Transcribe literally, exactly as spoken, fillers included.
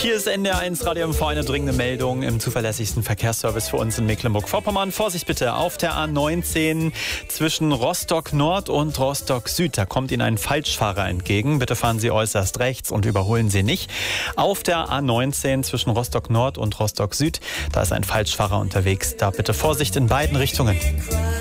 Hier ist N D R eins Radio M V, eine dringende Meldung im zuverlässigsten Verkehrsservice für uns in Mecklenburg-Vorpommern. Vorsicht bitte auf der A neunzehn zwischen Rostock Nord und Rostock Süd. Da kommt Ihnen ein Falschfahrer entgegen. Bitte fahren Sie äußerst rechts und überholen Sie nicht. Auf der A neunzehn zwischen Rostock Nord und Rostock Süd, da ist ein Falschfahrer unterwegs. Da bitte Vorsicht in beiden Richtungen.